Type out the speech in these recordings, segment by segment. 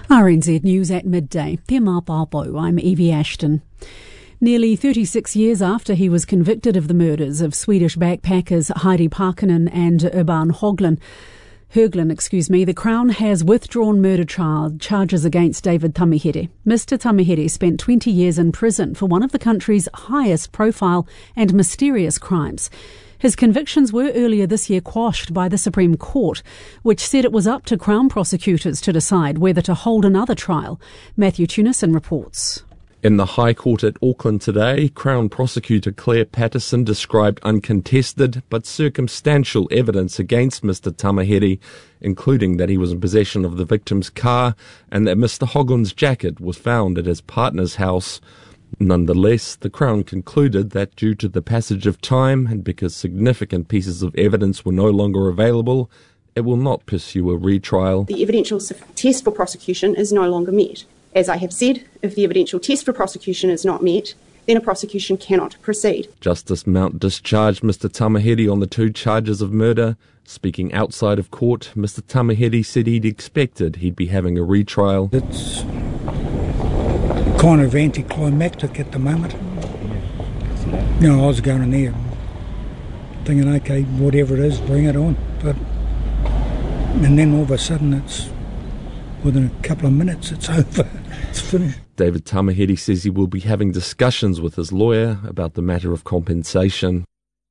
RNZ News at midday. Te Māpāpau, I'm Evie Ashton. Nearly 36 years after he was convicted of the murders of Swedish backpackers Heidi Parkkonen and Urban Höglund, the Crown has withdrawn murder charges against David Tamihere. Mr Tamihere spent 20 years in prison for one of the country's highest profile and mysterious crimes. His convictions were earlier this year quashed by the Supreme Court, which said it was up to Crown prosecutors to decide whether to hold another trial. Matthew Tunison reports. In the High Court at Auckland today, Crown Prosecutor Claire Patterson described uncontested but circumstantial evidence against Mr Tamihere, including that he was in possession of the victim's car and that Mr Höglund's jacket was found at his partner's house. Nonetheless, the Crown concluded that due to the passage of time and because significant pieces of evidence were no longer available, it will not pursue a retrial. The evidential test for prosecution is no longer met. As I have said, if the evidential test for prosecution is not met, then a prosecution cannot proceed. Justice Mount discharged Mr Tamihere on the 2 charges of murder. Speaking outside of court, Mr Tamihere said he'd expected he'd be having a retrial. It's kind of anticlimactic at the moment. You know, I was going in there thinking, okay, whatever it is, bring it on. And then all of a sudden it's within a couple of minutes it's over. It's finished. David Tamihere says he will be having discussions with his lawyer about the matter of compensation.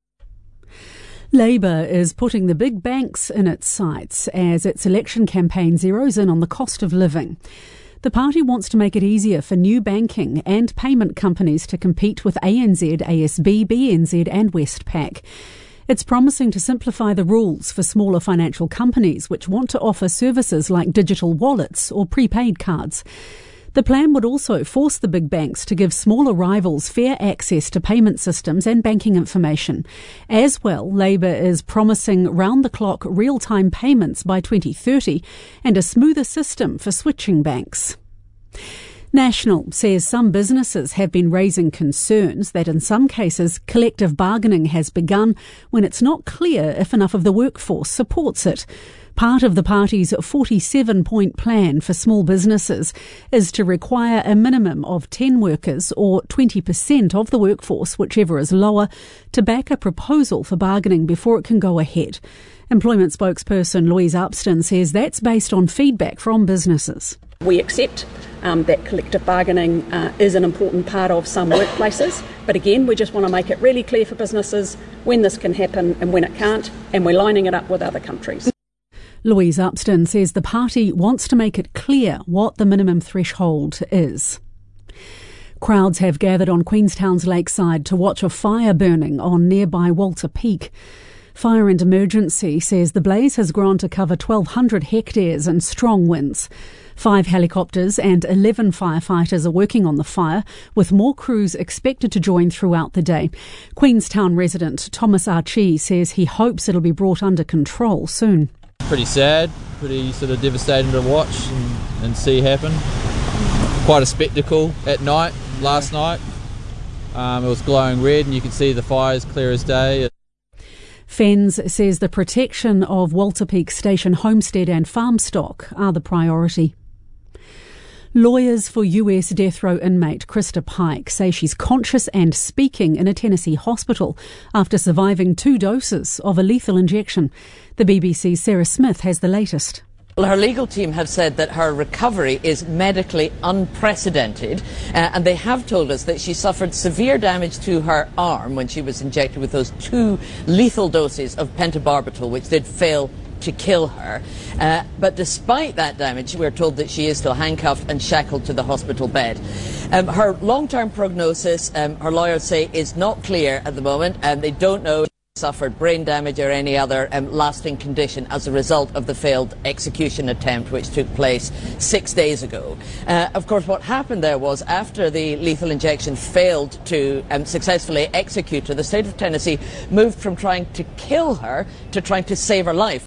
Labour is putting the big banks in its sights as its election campaign zeroes in on the cost of living. The party wants to make it easier for new banking and payment companies to compete with ANZ, ASB, BNZ and Westpac. It's promising to simplify the rules for smaller financial companies which want to offer services like digital wallets or prepaid cards. The plan would also force the big banks to give smaller rivals fair access to payment systems and banking information. As well, Labour is promising round-the-clock real-time payments by 2030 and a smoother system for switching banks. National says some businesses have been raising concerns that in some cases collective bargaining has begun when it's not clear if enough of the workforce supports it. Part of the party's 47-point plan for small businesses is to require a minimum of 10 workers or 20% of the workforce, whichever is lower, to back a proposal for bargaining before it can go ahead. Employment spokesperson Louise Upston says that's based on feedback from businesses. We accept that collective bargaining is an important part of some workplaces, but again we just want to make it really clear for businesses when this can happen and when it can't, and we're lining it up with other countries. Louise Upston says the party wants to make it clear what the minimum threshold is. Crowds have gathered on Queenstown's lakeside to watch a fire burning on nearby Walter Peak. Fire and Emergency says the blaze has grown to cover 1,200 hectares and strong winds. 5 helicopters and 11 firefighters are working on the fire, with more crews expected to join throughout the day. Queenstown resident Thomas Archie says he hopes it'll be brought under control soon. Pretty sad, pretty sort of devastating to watch and see happen. Quite a spectacle at night, last night. It was glowing red and you could see the fires clear as day. FENZ says the protection of Walter Peak Station homestead and farm stock are the priority. Lawyers for US death row inmate Krista Pike say she's conscious and speaking in a Tennessee hospital after surviving 2 doses of a lethal injection. The BBC's Sarah Smith has the latest. Well, her legal team have said that her recovery is medically unprecedented, and they have told us that she suffered severe damage to her arm when she was injected with those 2 lethal doses of pentobarbital, which did fail to kill her. But despite that damage, we're told that she is still handcuffed and shackled to the hospital bed. Her long-term prognosis, her lawyers say, is not clear at the moment, and they don't know if she suffered brain damage or any other lasting condition as a result of the failed execution attempt which took place 6 days ago. Of course, what happened there was after the lethal injection failed to successfully execute her, the state of Tennessee moved from trying to kill her to trying to save her life.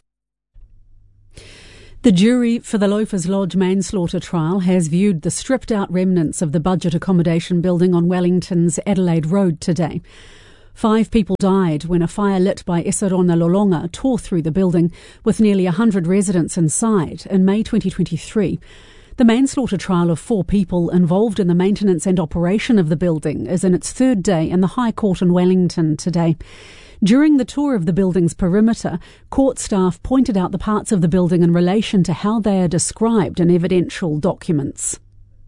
The jury for the Loafers Lodge manslaughter trial has viewed the stripped-out remnants of the budget accommodation building on Wellington's Adelaide Road today. 5 people died when a fire lit by Esarona Lolonga tore through the building, with nearly 100 residents inside in May 2023. The manslaughter trial of 4 people involved in the maintenance and operation of the building is in its 3rd day in the High Court in Wellington today. During the tour of the building's perimeter, court staff pointed out the parts of the building in relation to how they are described in evidential documents.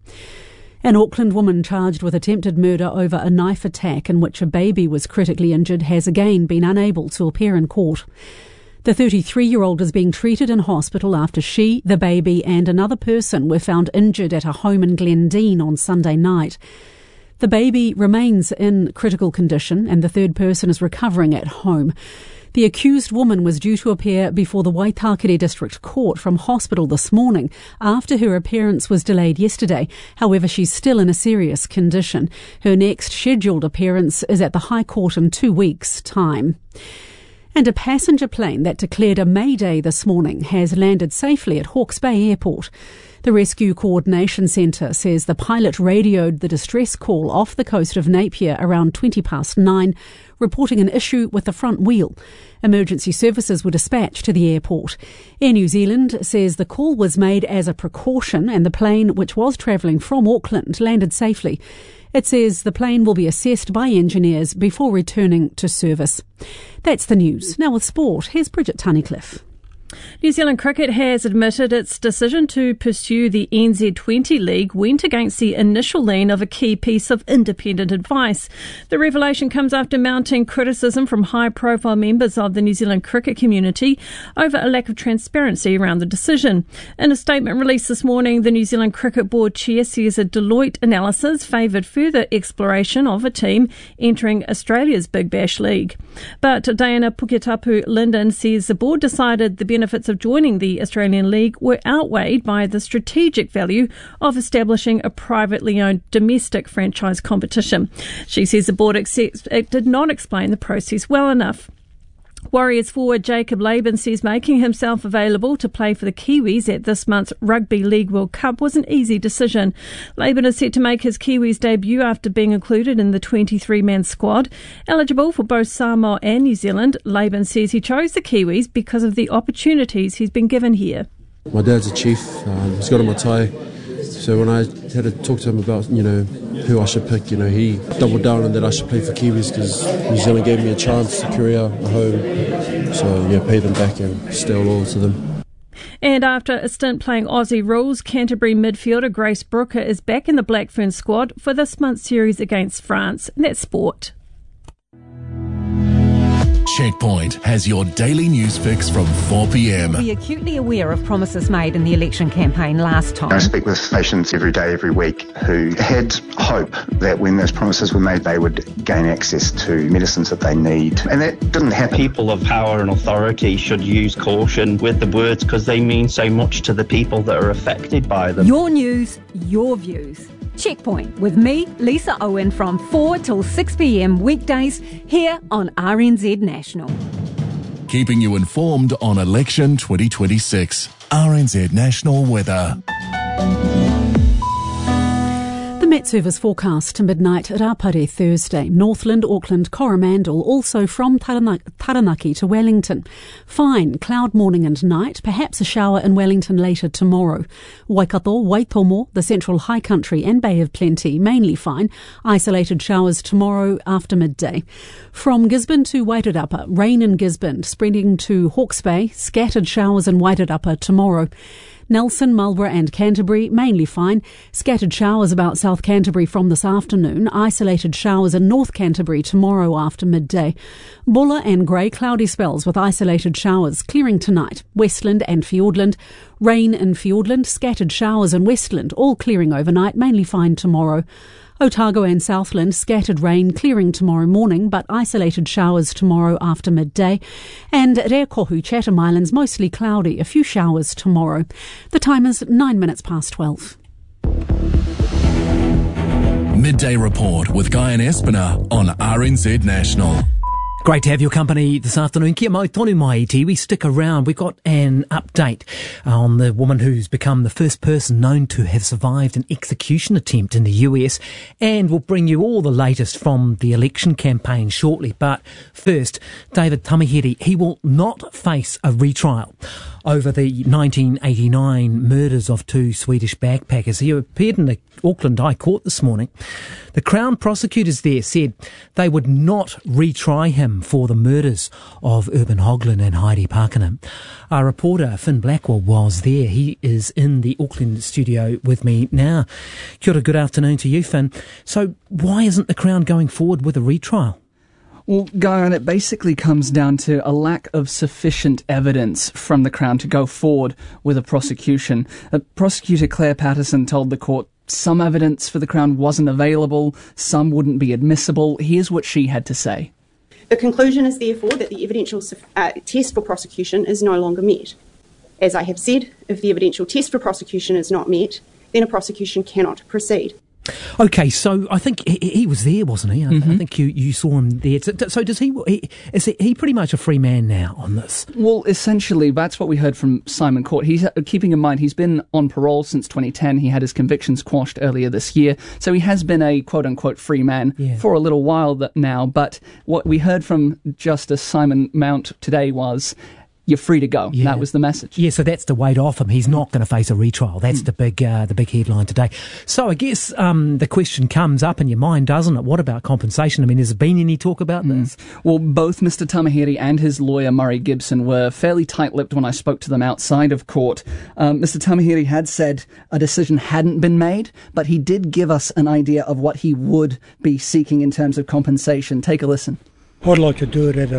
An Auckland woman charged with attempted murder over a knife attack in which a baby was critically injured has again been unable to appear in court. The 33-year-old is being treated in hospital after she, the baby and another person were found injured at a home in Glendine on Sunday night. The baby remains in critical condition and the third person is recovering at home. The accused woman was due to appear before the Waitakere District Court from hospital this morning after her appearance was delayed yesterday. However, she's still in a serious condition. Her next scheduled appearance is at the High Court in 2 weeks' time. And a passenger plane that declared a mayday this morning has landed safely at Hawke's Bay Airport. The Rescue Coordination Centre says the pilot radioed the distress call off the coast of Napier around 9:20, reporting an issue with the front wheel. Emergency services were dispatched to the airport. Air New Zealand says the call was made as a precaution and the plane, which was travelling from Auckland, landed safely. It says the plane will be assessed by engineers before returning to service. That's the news. Now with sport, here's Bridget Tunnicliffe. New Zealand Cricket has admitted its decision to pursue the NZ20 League went against the initial lean of a key piece of independent advice. The revelation comes after mounting criticism from high-profile members of the New Zealand cricket community over a lack of transparency around the decision. In a statement released this morning, the New Zealand Cricket Board chair says a Deloitte analysis favoured further exploration of a team entering Australia's Big Bash League. But Diana Puketapu-Linden says the board decided the benefits of joining the Australian League were outweighed by the strategic value of establishing a privately owned domestic franchise competition. She says the board did not explain the process well enough. Warriors forward Jacob Laban says making himself available to play for the Kiwis at this month's Rugby League World Cup was an easy decision. Laban is set to make his Kiwis debut after being included in the 23-man squad. Eligible for both Samoa and New Zealand, Laban says he chose the Kiwis because of the opportunities he's been given here. My dad's a chief, he's got a matai. So when I had to talk to him about, who I should pick, he doubled down on that I should play for Kiwis because New Zealand gave me a chance, a career, a home. So, pay them back and stay loyal to them. And after a stint playing Aussie rules, Canterbury midfielder Grace Brooker is back in the Black Ferns squad for this month's series against France. And that's sport. Checkpoint has your daily news fix from 4 p.m. Be acutely aware of promises made in the election campaign last time. I speak with patients every day, every week, who had hope that when those promises were made, they would gain access to medicines that they need. And that didn't happen. People of power and authority should use caution with the words because they mean so much to the people that are affected by them. Your news, your views. Checkpoint with me, Lisa Owen, from 4 till 6 p.m. weekdays here on RNZ National. Keeping you informed on election 2026. RNZ National Weather. The Met Service forecast to midnight at Apare Thursday. Northland, Auckland, Coromandel, also from Taranaki to Wellington. Fine, cloud morning and night, perhaps a shower in Wellington later tomorrow. Waikato, Waitomo, the Central High Country and Bay of Plenty, mainly fine. Isolated showers tomorrow after midday. From Gisborne to Wairarapa, rain in Gisborne, spreading to Hawke's Bay, scattered showers in Wairarapa tomorrow. Nelson, Marlborough and Canterbury, mainly fine. Scattered showers about South Canterbury from this afternoon. Isolated showers in North Canterbury tomorrow after midday. Buller and Grey, cloudy spells with isolated showers. Clearing tonight. Westland and Fiordland. Rain in Fiordland. Scattered showers in Westland. All clearing overnight. Mainly fine tomorrow. Otago and Southland, scattered rain, clearing tomorrow morning, but isolated showers tomorrow after midday. And Reakohu, Chatham Islands, mostly cloudy, a few showers tomorrow. The time is 9 minutes past 12. Midday Report with Guy and Espiner on RNZ National. Great to have your company this afternoon. Kia mau tonu mai iti. We stick around. We've got an update on the woman who's become the first person known to have survived an execution attempt in the US, and we'll bring you all the latest from the election campaign shortly. But first, David Tamihere, he will not face a retrial over the 1989 murders of two Swedish backpackers. He appeared in the Auckland High Court this morning. The Crown prosecutors there said they would not retry him for the murders of Urban Hoglund and Heidi Parkinen. Our reporter, Finn Blackwell, was there. He is in the Auckland studio with me now. Kia ora, good afternoon to you, Finn. So why isn't the Crown going forward with a retrial? Well, Guyon, it basically comes down to a lack of sufficient evidence from the Crown to go forward with a prosecution. Prosecutor Claire Patterson told the court some evidence for the Crown wasn't available, some wouldn't be admissible. Here's what she had to say. The conclusion is therefore that the evidential test for prosecution is no longer met. As I have said, if the evidential test for prosecution is not met, then a prosecution cannot proceed. Okay, so I think he was there, wasn't he? I think you saw him there. So is he pretty much a free man now on this? Well, essentially, that's what we heard from Simon Court. He's keeping in mind he's been on parole since 2010. He had his convictions quashed earlier this year. So he has been a quote-unquote free man for a little while now. But what we heard from Justice Simon Mount today was, you're free to go. Yeah. That was the message. Yeah, so that's the weight off him. He's not going to face a retrial. That's the big headline today. So I guess the question comes up in your mind, doesn't it? What about compensation? I mean, has there been any talk about this? Well, both Mr. Tamihere and his lawyer, Murray Gibson, were fairly tight-lipped when I spoke to them outside of court. Mr. Tamihere had said a decision hadn't been made, but he did give us an idea of what he would be seeking in terms of compensation. Take a listen. I'd like to do it at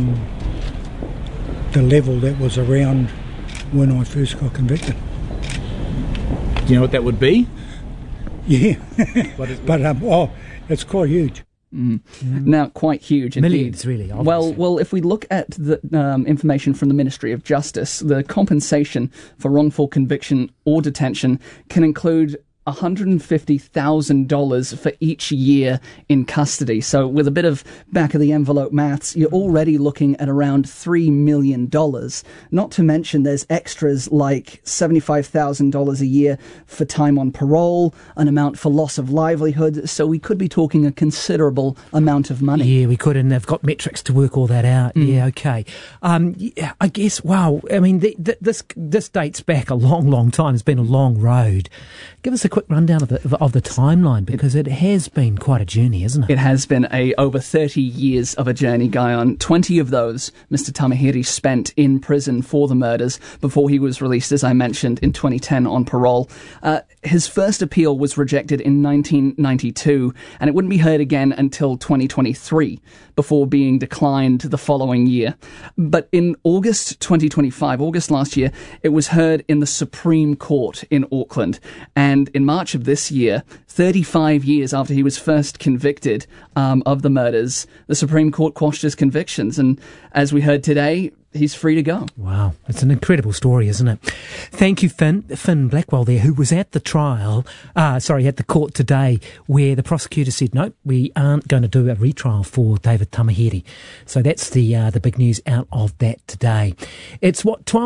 the level that was around when I first got convicted. Do you know what that would be? Yeah, but it's quite huge. Now, quite huge indeed. Millions, really. Obviously. Well, if we look at the information from the Ministry of Justice, the compensation for wrongful conviction or detention can include $150,000 for each year in custody. So with a bit of back-of-the-envelope maths, you're already looking at around $3 million. Not to mention there's extras like $75,000 a year for time on parole, an amount for loss of livelihood. So we could be talking a considerable amount of money. Yeah, we could, and they've got metrics to work all that out. Yeah, okay. I guess, wow, I mean, this dates back a long, long time. It's been a long road. Give us a quick rundown of the timeline, because it has been quite a journey, isn't it? It has been over 30 years of a journey, Guyon. 20 of those Mr. Tamihere spent in prison for the murders before he was released, as I mentioned, in 2010 on parole. His first appeal was rejected in 1992, and it wouldn't be heard again until 2023, before being declined the following year. But in August 2025, August last year, it was heard in the Supreme Court in Auckland. And in March of this year, 35 years after he was first convicted of the murders, the Supreme Court quashed his convictions. And as we heard today, he's free to go. Wow, it's an incredible story, isn't it? Thank you, Finn Blackwell there, who was at the at the court today, where the prosecutor said, no, we aren't going to do a retrial for David Tamihere. So that's the big news out of that today. It's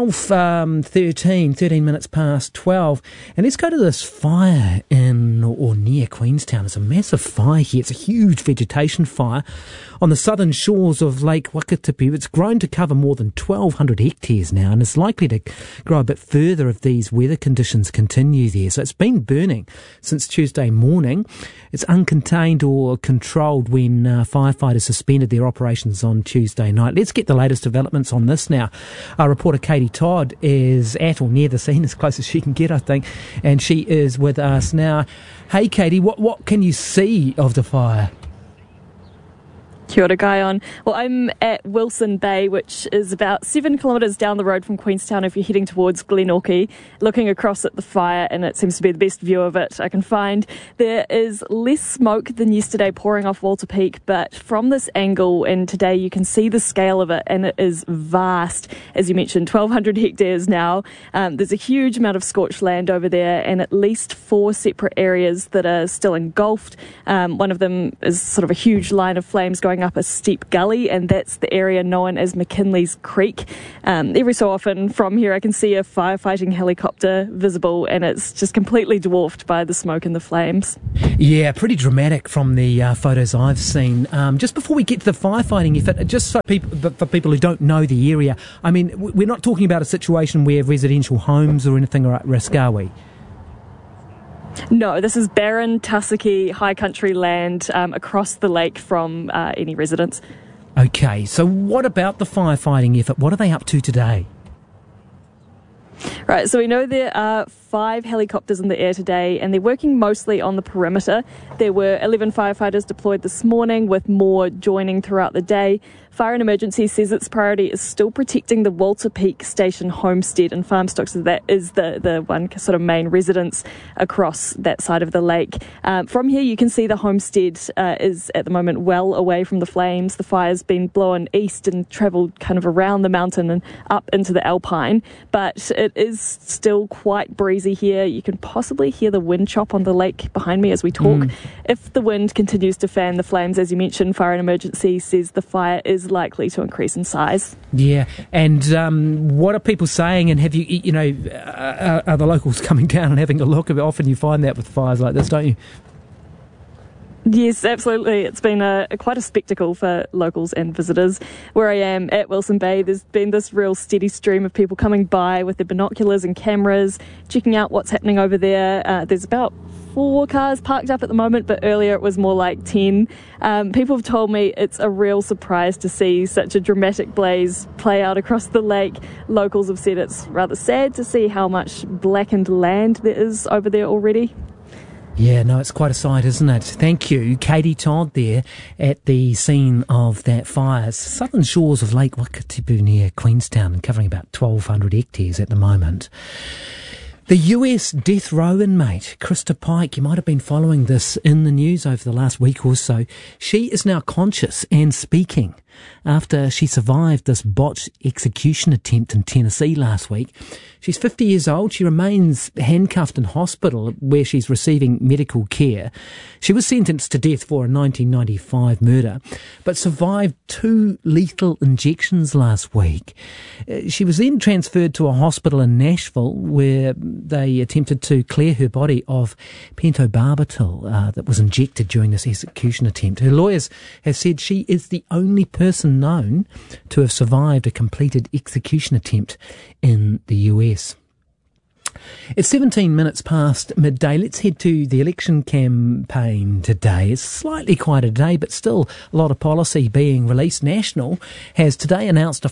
13 minutes past 12, and let's go to this fire in or near Queenstown. It's a massive fire here. It's a huge vegetation fire on the southern shores of Lake Wakatipu. It's grown to cover more than 1,200 hectares now, and it's likely to grow a bit further if these weather conditions continue there. So it's been burning since Tuesday morning. It's uncontained or controlled when firefighters suspended their operations on Tuesday night. Let's get the latest developments on this now. Our reporter Katie Todd is at or near the scene, as close as she can get, I think, and she is with us now. Hey Katie, what can you see of the fire? Kia ora, Guyon. Well, I'm at Wilson Bay, which is about 7 kilometres down the road from Queenstown if you're heading towards Glenorchy, looking across at the fire, and it seems to be the best view of it I can find. There is less smoke than yesterday pouring off Walter Peak, but from this angle and today you can see the scale of it, and it is vast. As you mentioned, 1,200 hectares now. There's a huge amount of scorched land over there, and at least 4 separate areas that are still engulfed. One of them is sort of a huge line of flames going going up a steep gully, and that's the area known as McKinley's Creek. Every so often from here I can see a firefighting helicopter visible, and it's just completely dwarfed by the smoke and the flames. Yeah, pretty dramatic from the photos I've seen. Just before we get to the firefighting effort, just so for people who don't know the area, I mean, we're not talking about a situation where residential homes or anything are at risk, are we? No, this is barren, tussocky, high country land across the lake from any residents. Okay, so what about the firefighting effort? What are they up to today? Right, so we know there are 5 helicopters in the air today, and they're working mostly on the perimeter. There were 11 firefighters deployed this morning, with more joining throughout the day. Fire and Emergency says its priority is still protecting the Walter Peak Station homestead and farm stocks. So that is the one sort of main residence across that side of the lake. From here you can see the homestead is at the moment well away from the flames. The fire's been blown east and travelled kind of around the mountain and up into the Alpine, but it is still quite breezy here. You can possibly hear the wind chop on the lake behind me as we talk. If the wind continues to fan the flames, as you mentioned, Fire and Emergency says the fire is likely to increase in size. Yeah, and what are people saying? And have you know, are the locals coming down and having a look? Often you find that with fires like this, don't you? Yes, absolutely. It's been quite a spectacle for locals and visitors. Where I am at Wilson Bay, there's been this real steady stream of people coming by with their binoculars and cameras, checking out what's happening over there. There's about 4 cars parked up at the moment, but earlier it was more like 10. People have told me it's a real surprise to see such a dramatic blaze play out across the lake. Locals have said it's rather sad to see how much blackened land there is over there already. Yeah, no, it's quite a sight, isn't it? Thank you, Katie Todd there at the scene of that fire. Southern shores of Lake Wakatipu near Queenstown, and covering about 1,200 hectares at the moment. The US death row inmate, Krista Pike, you might have been following this in the news over the last week or so. She is now conscious and speaking after she survived this botched execution attempt in Tennessee last week. She's 50 years old. She remains handcuffed in hospital where she's receiving medical care. She was sentenced to death for a 1995 murder, but survived 2 lethal injections last week. She was then transferred to a hospital in Nashville where they attempted to clear her body of pentobarbital that was injected during this execution attempt. Her lawyers have said she is the only person known to have survived a completed execution attempt in the US. It's 17 minutes past midday. Let's head to the election campaign today. It's slightly quieter today, but still a lot of policy being released. National has today announced a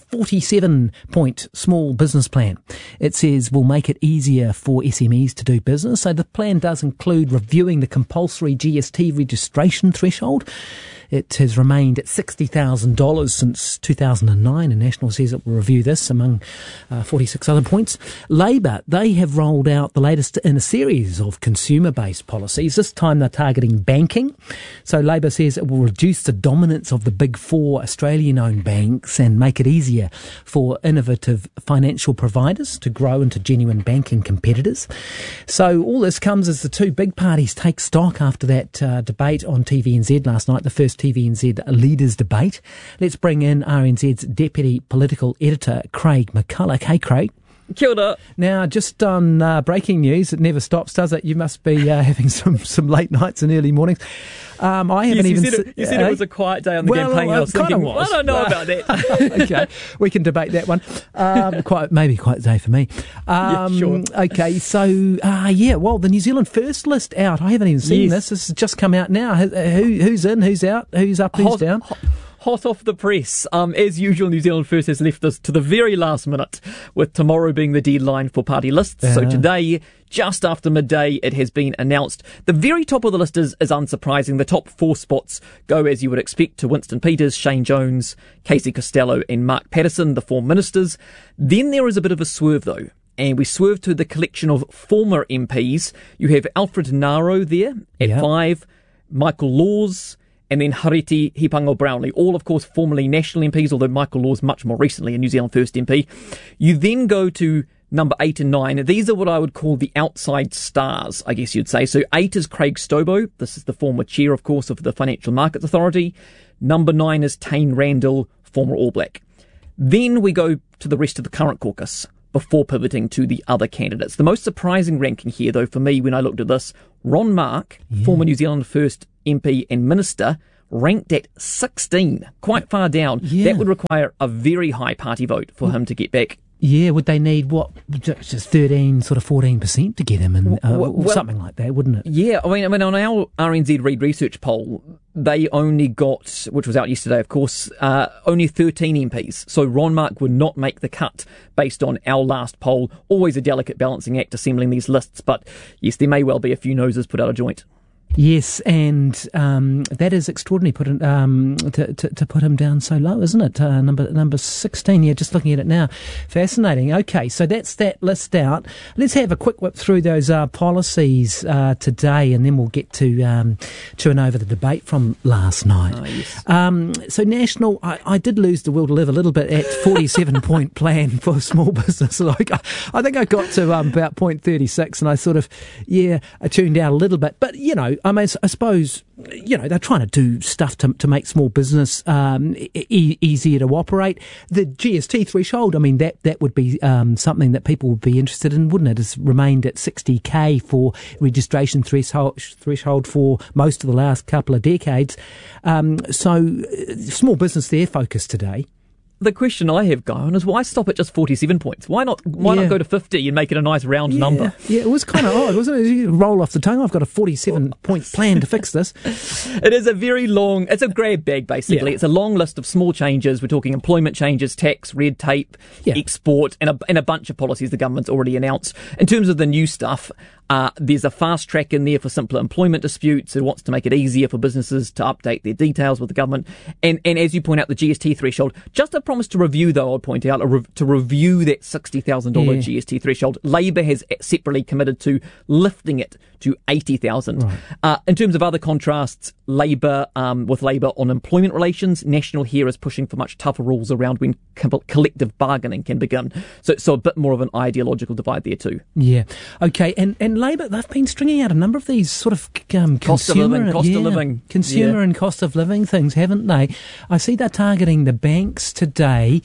47-point small business plan. It says will make it easier for SMEs to do business. So the plan does include reviewing the compulsory GST registration threshold. It has remained at $60,000 since 2009, and National says it will review this among 46 other points. Labor, they have rolled out the latest in a series of consumer-based policies. This time they're targeting banking. So Labor says it will reduce the dominance of the big 4 Australian-owned banks and make it easier for innovative financial providers to grow into genuine banking competitors. So all this comes as the 2 big parties take stock after that debate on TVNZ last night, the first TVNZ Leaders Debate. Let's bring in RNZ's Deputy Political Editor, Craig McCulloch. Hey, Craig. Kia ora. Now, just on breaking news, it never stops, does it? You must be having some late nights and early mornings. I haven't You said it was a quiet day on the campaign. I was thinking, I don't know about that. Okay, we can debate that one. Maybe quite a day for me. Yeah, sure. Okay, so, well, the New Zealand First list out. I haven't even seen this. This has just come out now. Who's in, who's out, who's up, who's down? Hot off the press. As usual, New Zealand First has left us to the very last minute, with tomorrow being the deadline for party lists. So today, just after midday, it has been announced. The very top of the list is unsurprising. The top 4 spots go, as you would expect, to Winston Peters, Shane Jones, Casey Costello and Mark Patterson, the 4 ministers. Then there is a bit of a swerve, though. And we swerve to the collection of former MPs. You have Alfred Naro there at 5, Michael Laws, and then Hariti Hipango Brownlee, all, of course, formerly National MPs, although Michael Laws much more recently a New Zealand First MP. You then go to number 8 and 9. These are what I would call the outside stars, I guess you'd say. So 8 is Craig Stobo. This is the former chair, of course, of the Financial Markets Authority. Number 9 is Tane Randall, former All Black. Then we go to the rest of the current caucus before pivoting to the other candidates. The most surprising ranking here, though, for me, when I looked at this, Ron Mark, former New Zealand First MP and Minister, ranked at 16, quite far down. Yeah. That would require a very high party vote for him to get back. Yeah, would they need, just 13, sort of 14% to get him in, or something like that, wouldn't it? Yeah, I mean, on our RNZ Reid Research poll, they only got, which was out yesterday, of course, only 13 MPs. So Ron Mark would not make the cut based on our last poll. Always a delicate balancing act assembling these lists, but yes, there may well be a few noses put out of joint. Yes, and that is extraordinary. To put him down so low, isn't it? Number 16. Yeah, just looking at it now, fascinating. Okay, so that's that list out. Let's have a quick whip through those policies today, and then we'll get to chewing over the debate from last night. Oh, yes. So National, I did lose the will to live a little bit at 47-point plan for small business. Like I think I got to about point 36, and I sort of I tuned out a little bit, but I mean, I suppose, they're trying to do stuff to make small business easier to operate. The GST threshold, I mean, that would be something that people would be interested in, wouldn't it? It's remained at 60K for registration threshold for most of the last couple of decades. So small business, their focus today. The question I have, Guyon, is why stop at just 47 points? Why not go to 50 and make it a nice round number? Yeah, it was kind of odd, wasn't it? You roll off the tongue. I've got a 47-point plan to fix this. It is a very long, it's a grab bag, basically. Yeah. It's a long list of small changes. We're talking employment changes, tax, red tape, export, and a bunch of policies the government's already announced. In terms of the new stuff, there's a fast track in there for simpler employment disputes. It wants to make it easier for businesses to update their details with the government. And as you point out, the GST threshold, just a promise to review, though, I'd point out, to review that $60,000 GST threshold. Labor has separately committed to lifting it to $80,000. Right. In terms of other contrasts, Labor on employment relations, National here is pushing for much tougher rules around when collective bargaining can begin. So a bit more of an ideological divide there too. Yeah. Okay. And Labor, they've been stringing out a number of these sort of cost of living and cost of living things, haven't they? I see they're targeting the banks today,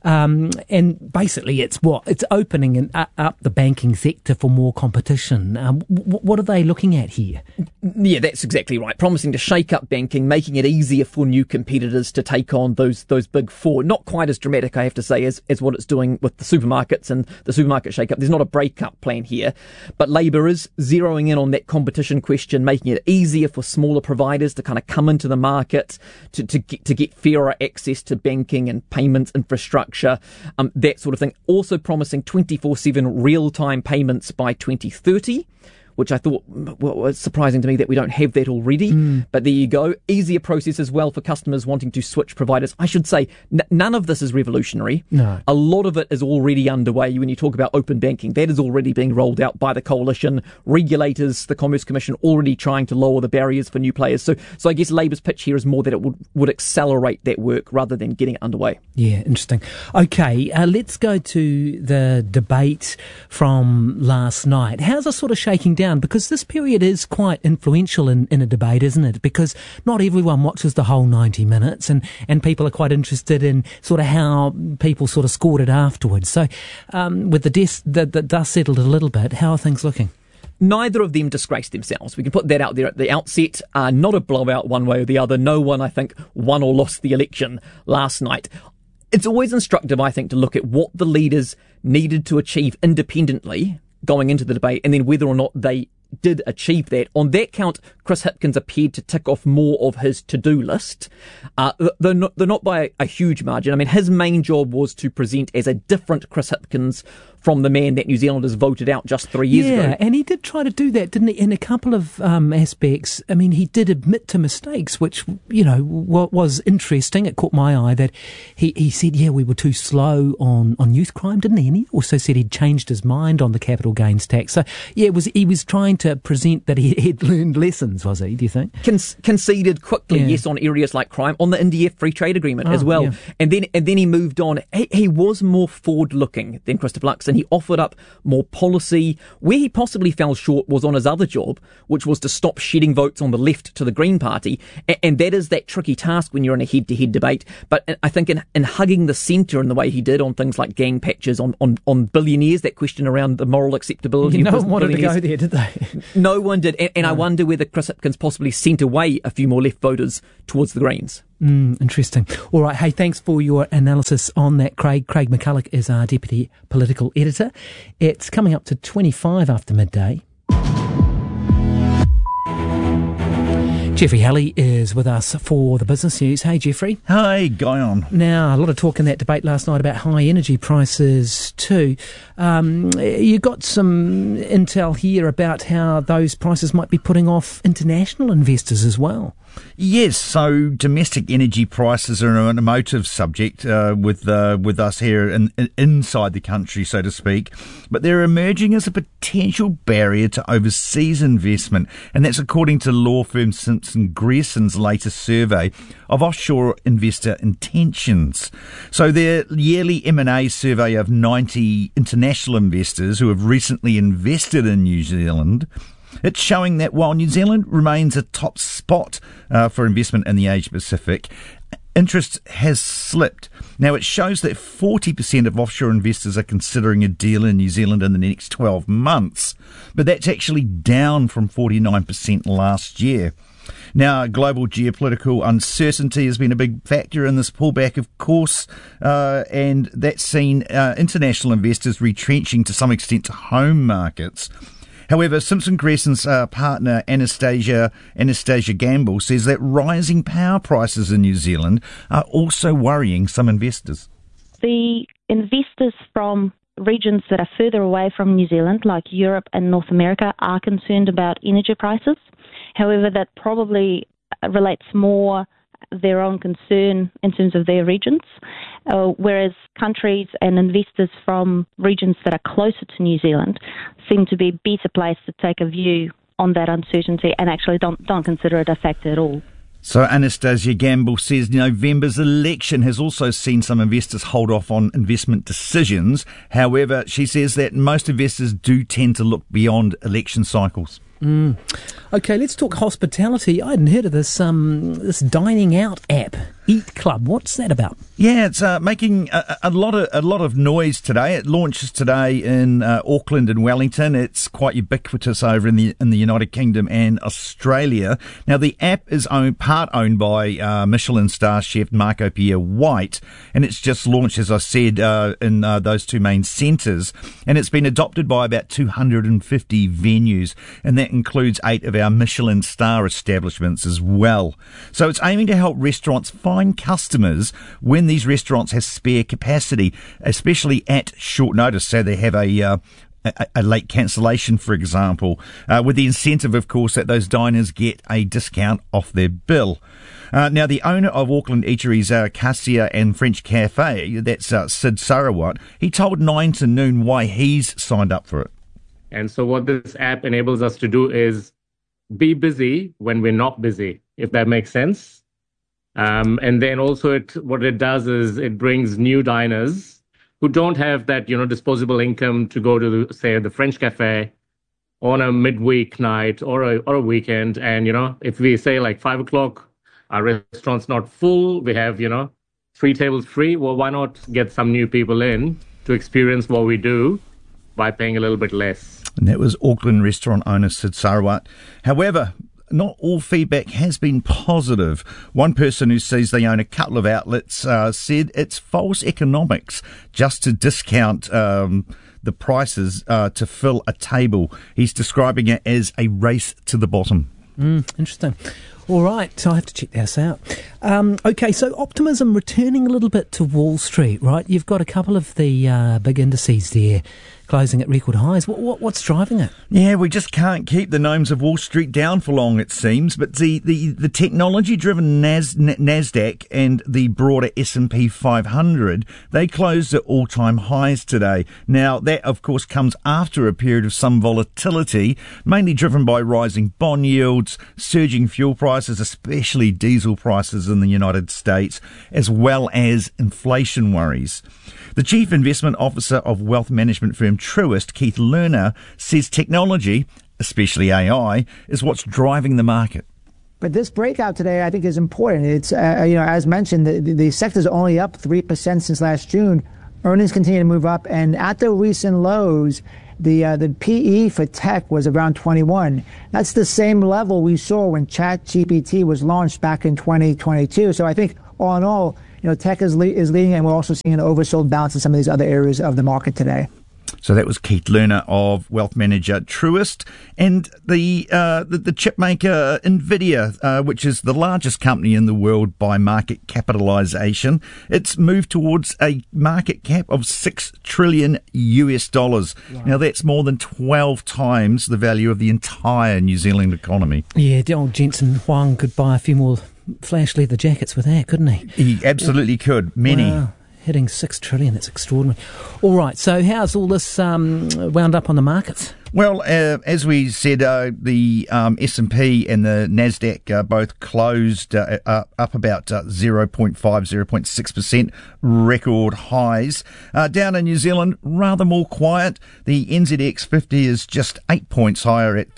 and basically it's opening up the banking sector for more competition. What are they looking at here? Yeah, that's exactly right. Promising to shake up banking, making it easier for new competitors to take on those big four. Not quite as dramatic, I have to say, as what it's doing with the supermarkets and the supermarket shake-up. There's not a break-up plan here, but Labor is zeroing in on that competition question, making it easier for smaller providers to kind of come into the market, to get fairer access to banking and payments infrastructure, that sort of thing. Also promising 24/7 real-time payments by 2030. Which I thought was surprising to me that we don't have that already. But there you go. Easier process as well for customers wanting to switch providers. I should say, none of this is revolutionary. No. A lot of it is already underway. When you talk about open banking, that is already being rolled out by the coalition. Regulators, the Commerce Commission, already trying to lower the barriers for new players. So I guess Labor's pitch here is more that it would accelerate that work rather than getting it underway. Yeah, interesting. Okay, let's go to the debate from last night. How's it sort of shaking down? Because this period is quite influential in a debate, isn't it? Because not everyone watches the whole 90 minutes and people are quite interested in sort of how people sort of scored it afterwards. So with the dust settled a little bit, how are things looking? Neither of them disgraced themselves. We can put that out there at the outset. Not a blowout one way or the other. No one, I think, won or lost the election last night. It's always instructive, I think, to look at what the leaders needed to achieve independently going into the debate, and then whether or not they did achieve that. On that count, Chris Hipkins appeared to tick off more of his to-do list. They're not by a huge margin. I mean, his main job was to present as a different Chris Hipkins from the man that New Zealanders voted out just 3 years ago. Yeah, and he did try to do that, didn't he? In a couple of aspects. I mean, he did admit to mistakes, which, was interesting. It caught my eye that he said, we were too slow on youth crime, didn't he? And he also said he'd changed his mind on the capital gains tax. So, he was trying to present that he had learned lessons, was he, do you think? Conceded quickly, yes, on areas like crime, on the India Free Trade Agreement as well. Yeah. And then he moved on. He was more forward-looking than Christopher Luxon. He offered up more policy. Where he possibly fell short was on his other job, which was to stop shedding votes on the left to the Green Party. And that is that tricky task when you're in a head-to-head debate. But I think in hugging the centre in the way he did on things like gang patches, on billionaires, that question around the moral acceptability. No one wanted to go there, did they? No one did. And I wonder whether Chris Hipkins possibly sent away a few more left voters towards the Greens. Interesting. All right. Hey, thanks for your analysis on that, Craig. Craig McCulloch is our Deputy Political Editor. It's coming up to 25 after midday. Jeffrey Halley is with us for the business news. Hey, Jeffrey. Hey, Guyon. Now, a lot of talk in that debate last night about high energy prices too. You got some intel here about how those prices might be putting off international investors as well. Yes, so domestic energy prices are an emotive subject with us here inside the country, so to speak. But they're emerging as a potential barrier to overseas investment, and that's according to law firm Simpson Grierson's latest survey of offshore investor intentions. So their yearly M&A survey of 90 international investors who have recently invested in New Zealand, it's showing that while New Zealand remains a top spot for investment in the Asia Pacific, interest has slipped. Now, it shows that 40% of offshore investors are considering a deal in New Zealand in the next 12 months, but that's actually down from 49% last year. Now, global geopolitical uncertainty has been a big factor in this pullback, of course, and that's seen international investors retrenching to some extent to home markets. However, Simpson Grierson's partner Anastasia Gamble says that rising power prices in New Zealand are also worrying some investors. The investors from regions that are further away from New Zealand, like Europe and North America, are concerned about energy prices. However, that probably relates more their own concern in terms of their regions, whereas countries and investors from regions that are closer to New Zealand seem to be better placed to take a view on that uncertainty and actually don't consider it a factor at all. So Anastasia Gamble says November's election has also seen some investors hold off on investment decisions. However, she says that most investors do tend to look beyond election cycles. Okay, let's talk hospitality. I hadn't heard of this this dining out app, Eat Club. What's that about? Yeah, it's making a lot of noise today. It launches today in Auckland and Wellington. It's quite ubiquitous over in the United Kingdom and Australia. Now, the app is part owned by Michelin star chef Marco Pierre White, and it's just launched, as I said, in those two main centres, and it's been adopted by about 250 venues, and that includes 8 of our Michelin star establishments as well. So it's aiming to help restaurants find customers when these restaurants have spare capacity, especially at short notice. So they have a late cancellation, for example, with the incentive, of course, that those diners get a discount off their bill. Now, the owner of Auckland Eateries, Cassia and French Cafe, that's Sid Sarawat, he told 9 to Noon why he's signed up for it. And so what this app enables us to do is be busy when we're not busy, if that makes sense. And then also what it does is it brings new diners who don't have that, disposable income to go to, say, the French Cafe on a midweek night or a weekend. And, if we say like 5 o'clock, our restaurant's not full, we have, 3 tables free. Well, why not get some new people in to experience what we do by paying a little bit less? And that was Auckland restaurant owner Sid Sarawat. However, not all feedback has been positive. One person who says they own a couple of outlets said it's false economics just to discount the prices to fill a table. He's describing it as a race to the bottom. Interesting. All right, so I have to check this out. Okay, so optimism returning a little bit to Wall Street, right? You've got a couple of the big indices there closing at record highs. What's driving it? Yeah, we just can't keep the gnomes of Wall Street down for long, it seems. But the technology-driven Nasdaq and the broader S&P 500, they closed at all-time highs today. Now, that, of course, comes after a period of some volatility, mainly driven by rising bond yields, surging fuel prices, especially diesel prices in the United States, as well as inflation worries. The Chief Investment Officer of wealth management firm Truist, Keith Lerner, says technology, especially AI, is what's driving the market. But this breakout today, I think, is important. It's, as mentioned, the sector's only up 3% since last June. Earnings continue to move up, and at the recent lows, the PE for tech was around 21. That's the same level we saw when ChatGPT was launched back in 2022. So I think, all in all, tech is leading, and we're also seeing an oversold bounce in some of these other areas of the market today. So that was Keith Lerner of wealth manager Truist. And the chip maker NVIDIA, which is the largest company in the world by market capitalization, it's moved towards a market cap of $6 trillion US. Wow. Now that's more than 12 times the value of the entire New Zealand economy. Yeah, the old Jensen Huang could buy a few more flash leather jackets with that, couldn't he? He absolutely could. Many. Wow. Hitting $6 trillion, that's extraordinary. All right, so how's all this wound up on the markets? Well, as we said, the S&P and the Nasdaq both closed up about 0.5, 0.6%, record highs. Down in New Zealand, rather more quiet. The NZX 50 is just 8 points higher at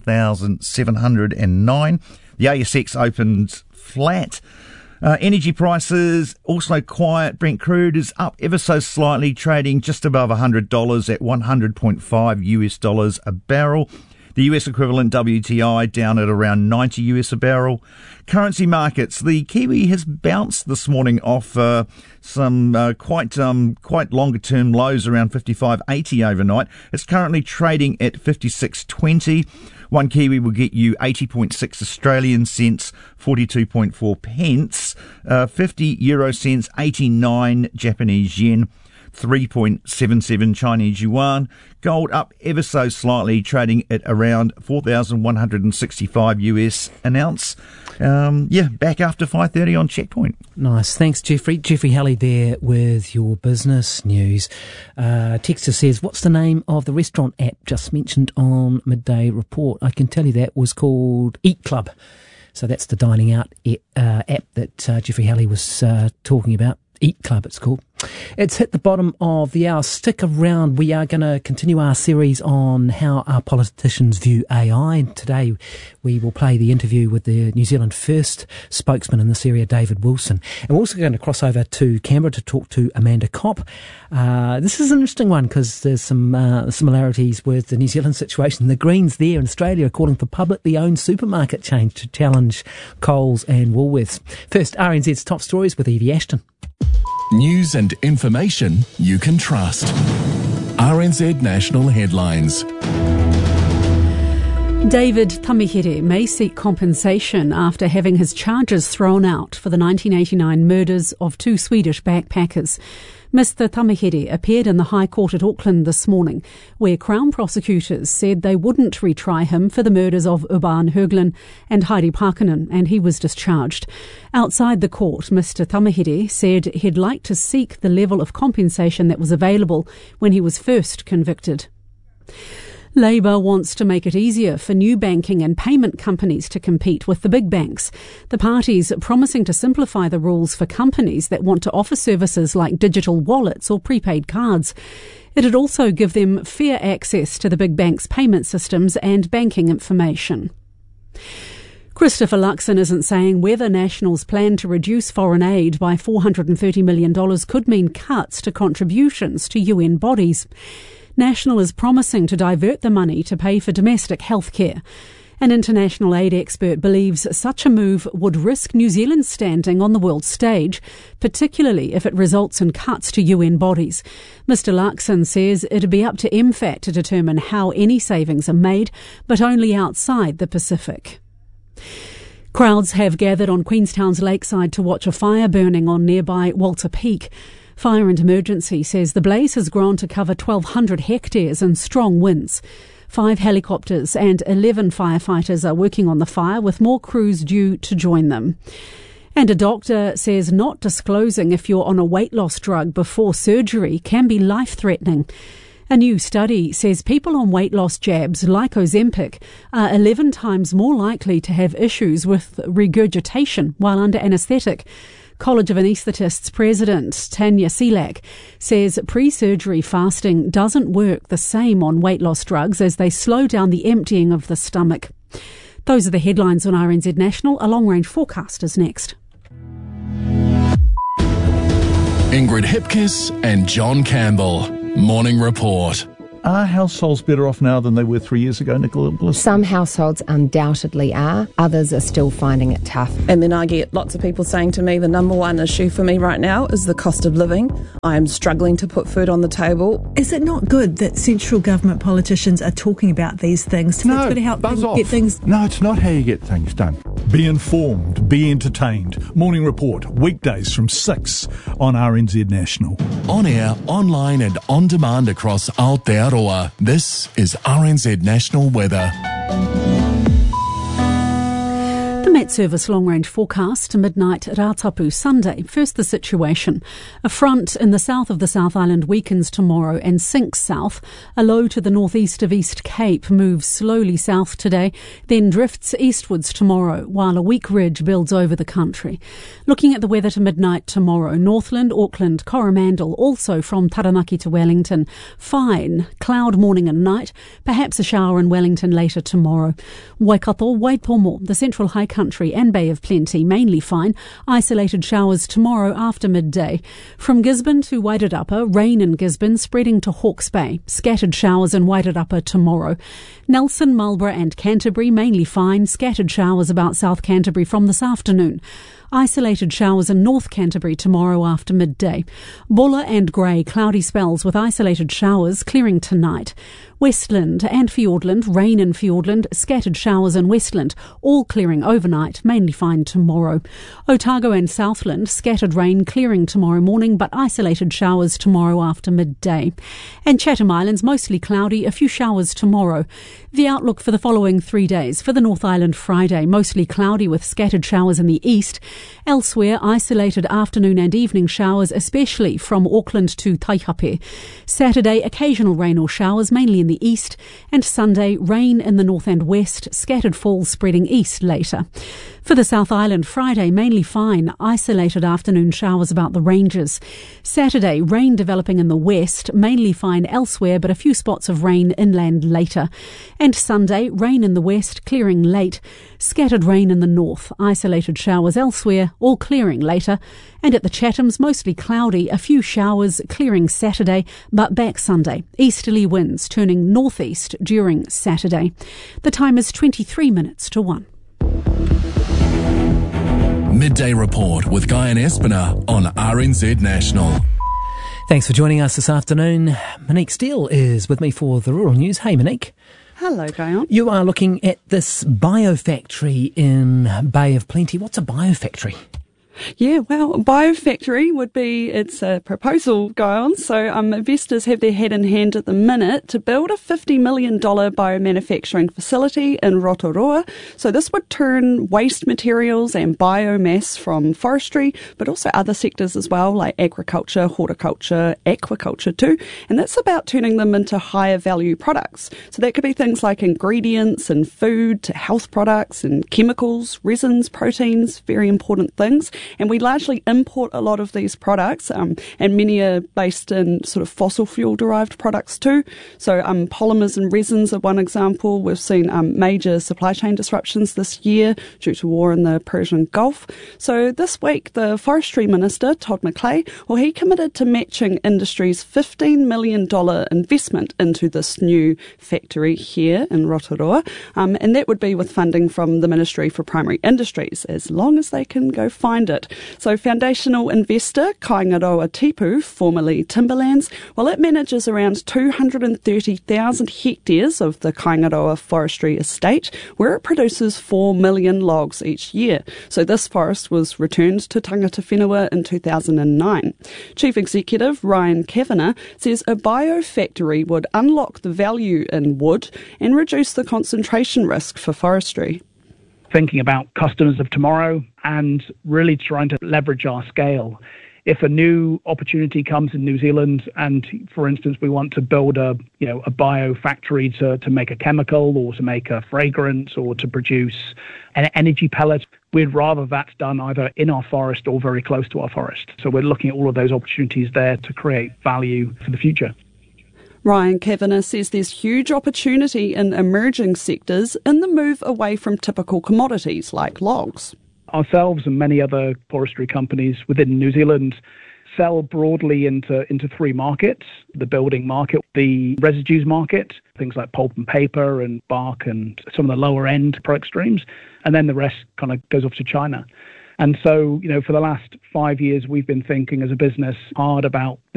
13,709. The ASX opened flat. Energy prices also quiet. Brent crude is up ever so slightly, trading just above $100 at $100.5 US a barrel. The US equivalent WTI down at around 90 US a barrel. Currency markets. The Kiwi has bounced this morning off some quite longer term lows around 55.80 overnight. It's currently trading at 56.20. One Kiwi will get you 80.6 Australian cents, 42.4 pence, 50 euro cents, 89 Japanese yen, 3.77 Chinese yuan. Gold up ever so slightly, trading at around 4,165 US an ounce. Back after 5:30 on Checkpoint. Nice. Thanks, Jeffrey. Jeffrey Halley there with your business news. Texter says, what's the name of the restaurant app just mentioned on Midday Report? I can tell you that was called Eat Club. So that's the dining out app that Jeffrey Halley was talking about. Eat Club, it's called. It's hit the bottom of the hour. Stick around. We are going to continue our series on how our politicians view AI. And today we will play the interview with the New Zealand First spokesman in this area, David Wilson. And we're also going to cross over to Canberra to talk to Amanda Kopp. This is an interesting one because there's some similarities with the New Zealand situation. The Greens there in Australia are calling for publicly owned supermarket chains to challenge Coles and Woolworths. First, RNZ's top stories with Evie Ashton. News and information you can trust. RNZ National Headlines. David Tamihere may seek compensation after having his charges thrown out for the 1989 murders of two Swedish backpackers. Mr Tamihere appeared in the High Court at Auckland this morning, where Crown prosecutors said they wouldn't retry him for the murders of Urban Höglund and Heidi Parkkonen, and he was discharged. Outside the court, Mr Tamihere said he'd like to seek the level of compensation that was available when he was first convicted. Labour wants to make it easier for new banking and payment companies to compete with the big banks. The party's promising to simplify the rules for companies that want to offer services like digital wallets or prepaid cards. It'd also give them fair access to the big banks' payment systems and banking information. Christopher Luxon isn't saying whether National's plan to reduce foreign aid by $430 million could mean cuts to contributions to UN bodies. National is promising to divert the money to pay for domestic health care. An international aid expert believes such a move would risk New Zealand's standing on the world stage, particularly if it results in cuts to UN bodies. Mr Luxon says it'd be up to MFAT to determine how any savings are made, but only outside the Pacific. Crowds have gathered on Queenstown's lakeside to watch a fire burning on nearby Walter Peak. Fire and Emergency says the blaze has grown to cover 1,200 hectares and strong winds. 5 helicopters and 11 firefighters are working on the fire, with more crews due to join them. And a doctor says not disclosing if you're on a weight loss drug before surgery can be life-threatening. A new study says people on weight loss jabs like Ozempic are 11 times more likely to have issues with regurgitation while under anaesthetic. College of Anaesthetists President Tanya Selak says pre-surgery fasting doesn't work the same on weight loss drugs as they slow down the emptying of the stomach. Those are the headlines on RNZ National. A long-range forecast is next. Ingrid Hipkiss and John Campbell. Morning Report. Are households better off now than they were 3 years ago, Nicola Bliss? Some households undoubtedly are. Others are still finding it tough. And then I get lots of people saying to me, the number one issue for me right now is the cost of living. I am struggling to put food on the table. Is it not good that central government politicians are talking about these things? No, it's going to help buzz off. Get things. No, it's not how you get things done. Be informed, be entertained. Morning Report, weekdays from 6 on RNZ National. On air, online and on demand across Aotearoa. This is RNZ National Weather. The Met Service long-range forecast to midnight at Rātapu Sunday. First, the situation. A front in the south of the South Island weakens tomorrow and sinks south. A low to the northeast of East Cape moves slowly south today, then drifts eastwards tomorrow, while a weak ridge builds over the country. Looking at the weather to midnight tomorrow, Northland, Auckland, Coromandel, also from Taranaki to Wellington, fine. Cloud morning and night, perhaps a shower in Wellington later tomorrow. Waikato, Waipomo, the central high country and Bay of Plenty, mainly fine. Isolated showers tomorrow after midday. From Gisborne to Wairarapa, rain in Gisborne spreading to Hawke's Bay. Scattered showers in Wairarapa tomorrow. Nelson, Marlborough and Canterbury, mainly fine. Scattered showers about South Canterbury from this afternoon. Isolated showers in North Canterbury tomorrow after midday. Bulla and Grey, cloudy spells with isolated showers clearing tonight. Westland and Fiordland, rain in Fiordland, scattered showers in Westland, all clearing overnight, mainly fine tomorrow. Otago and Southland, scattered rain clearing tomorrow morning, but isolated showers tomorrow after midday. And Chatham Islands, mostly cloudy, a few showers tomorrow. The outlook for the following 3 days. For the North Island, Friday, mostly cloudy with scattered showers in the east. Elsewhere, isolated afternoon and evening showers, especially from Auckland to Taihape. Saturday, occasional rain or showers, mainly in the east. And Sunday, rain in the north and west, scattered falls spreading east later. For the South Island, Friday, mainly fine, isolated afternoon showers about the ranges. Saturday, rain developing in the west, mainly fine elsewhere, but a few spots of rain inland later. And Sunday, rain in the west, clearing late. Scattered rain in the north, isolated showers elsewhere, all clearing later. And at the Chathams, mostly cloudy, a few showers, clearing Saturday, but back Sunday. Easterly winds turning northeast during Saturday. The time is 23 minutes to 1. Midday Report with Guy and Espiner on RNZ National. Thanks for joining us this afternoon. Monique Steele is with me for the Rural News. Hey, Monique. Hello, Guyon. You are looking at this biofactory in Bay of Plenty. What's a biofactory? Yeah, well, biofactory would be, it's a proposal, Guyon. So investors have their head in hand at the minute to build a $50 million biomanufacturing facility in Rotorua. So this would turn waste materials and biomass from forestry, but also other sectors as well, like agriculture, horticulture, aquaculture too. And that's about turning them into higher value products. So that could be things like ingredients and food to health products and chemicals, resins, proteins, very important things. And we largely import a lot of these products, and many are based in sort of fossil fuel derived products too. So polymers and resins are one example. We've seen major supply chain disruptions this year due to war in the Persian Gulf. So this week, the Forestry Minister, Todd McClay, well, he committed to matching industry's $15 million investment into this new factory here in Rotorua. And that would be with funding from the Ministry for Primary Industries, as long as they can go find it it. So foundational investor Kaingaroa Tipu, formerly Timberlands, well, it manages around 230,000 hectares of the Kaingaroa forestry estate, where it produces 4 million logs each year. So this forest was returned to tangata whenua in 2009. Chief Executive Ryan Kavanagh says a biofactory would unlock the value in wood and reduce the concentration risk for forestry. Thinking about customers of tomorrow and really trying to leverage our scale. If a new opportunity comes in New Zealand and, for instance, we want to build a biofactory to make a chemical or to make a fragrance or to produce an energy pellet, we'd rather that's done either in our forest or very close to our forest. So we're looking at all of those opportunities there to create value for the future. Ryan Kavanagh says there's huge opportunity in emerging sectors in the move away from typical commodities like logs. Ourselves and many other forestry companies within New Zealand sell broadly into three markets: the building market, the residues market, things like pulp and paper and bark and some of the lower end product streams, and then the rest kind of goes off to China. And so, for the last 5 years, we've been thinking as a business hard about